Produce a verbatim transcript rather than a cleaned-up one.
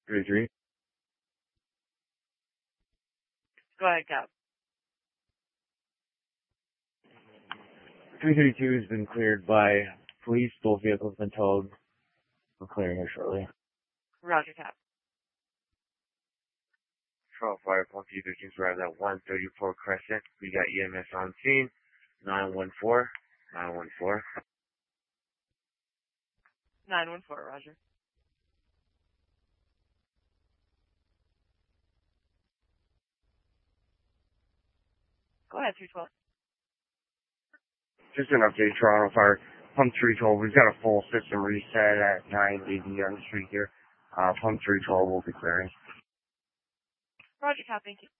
thirty-three. Go ahead, Cap. three thirty-two has been cleared by police. Both vehicles have been towed. We're clearing her shortly. Roger, Cap. Charlotte Fire Pump two thirteen arrived at one thirty-four Crescent. We got E M S on scene. nine one four. nine one four. nine one four, Roger. Go ahead, three twelve. Just an update, Toronto Fire. Pump three twelve, we've got a full system reset at nine eighty on the street here. Uh, pump three twelve will be clearing. Roger, Cap, thank you.